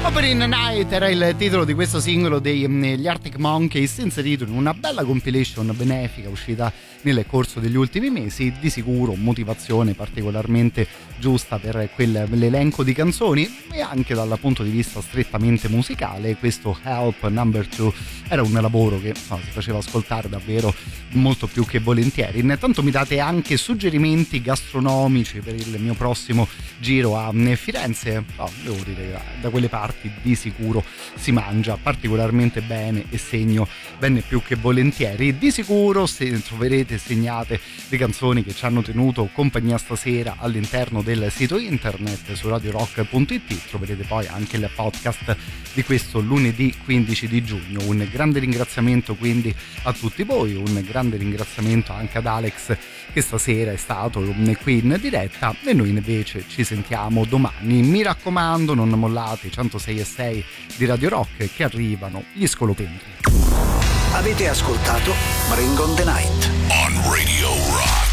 Opening Night era il titolo di questo singolo degli Arctic Monkeys, inserito in una bella compilation benefica uscita nel corso degli ultimi mesi, di sicuro motivazione particolarmente giusta per quell'elenco di canzoni. E anche dal punto di vista strettamente musicale questo Help Number 2 era un lavoro che si faceva ascoltare davvero molto più che volentieri. Intanto mi date anche suggerimenti gastronomici per il mio prossimo giro a Firenze. Devo dire che da quelle parti di sicuro si mangia particolarmente bene e segno bene più che volentieri. Di sicuro se troverete segnate le canzoni che ci hanno tenuto compagnia stasera all'interno del sito internet su radiorock.it. troverete poi anche il podcast di questo lunedì 15 di giugno. Un grande ringraziamento quindi a tutti voi, un grande ringraziamento anche ad Alex che stasera è stato qui in diretta, e noi invece ci sentiamo domani. Mi raccomando, non mollate i 106.6 di Radio Rock, che arrivano gli scolopendri. Avete ascoltato Bring on the Night on Radio Rock.